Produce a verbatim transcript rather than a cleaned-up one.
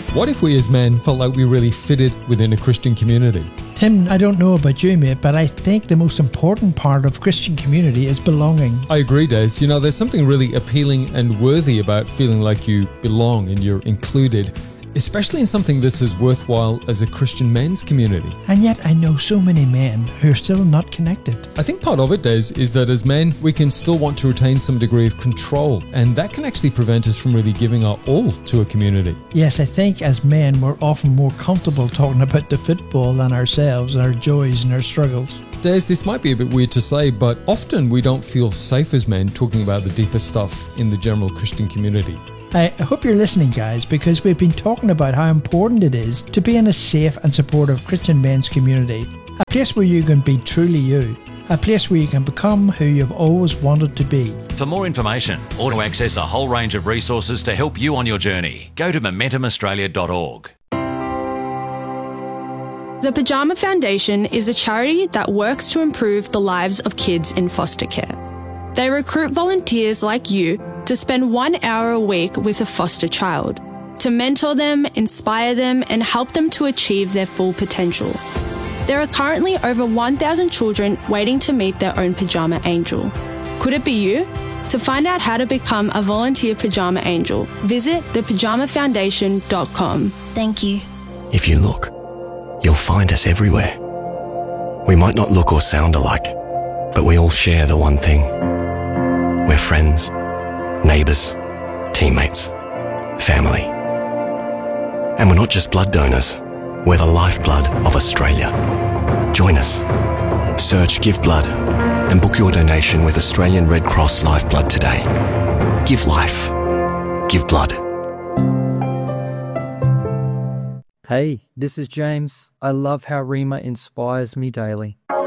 What if we as men felt like we really fitted within a Christian community? Tim, I don't know about you, mate, but I think the most important part of Christian community is belonging. I agree, Des. You know, there's something really appealing and worthy about feeling like you belong and you're included, especially in something that's as worthwhile as a Christian men's community. And yet I know so many men who are still not connected. I think part of it, Des, is that as men, we can still want to retain some degree of control, and that can actually prevent us from really giving our all to a community. Yes, I think as men, we're often more comfortable talking about the football than ourselves, our joys and our struggles. Des, this might be a bit weird to say, but often we don't feel safe as men talking about the deeper stuff in the general Christian community. I hope you're listening, guys, because we've been talking about how important it is to be in a safe and supportive Christian men's community, a place where you can be truly you, a place where you can become who you've always wanted to be. For more information or to access a whole range of resources to help you on your journey, go to momentum australia dot org. The Pyjama Foundation is a charity that works to improve the lives of kids in foster care. They recruit volunteers like you to spend one hour a week with a foster child, to mentor them, inspire them, and help them to achieve their full potential. There are currently over one thousand children waiting to meet their own pyjama angel. Could it be you? To find out how to become a volunteer pyjama angel, visit the pyjama foundation dot com. Thank you. If you look, you'll find us everywhere. We might not look or sound alike, but we all share the one thing. We're friends, neighbours, teammates, family. And we're not just blood donors, we're the lifeblood of Australia. Join us. Search Give Blood and book your donation with Australian Red Cross Lifeblood today. Give life. Give blood. Hey, this is James. I love how Rima inspires me daily.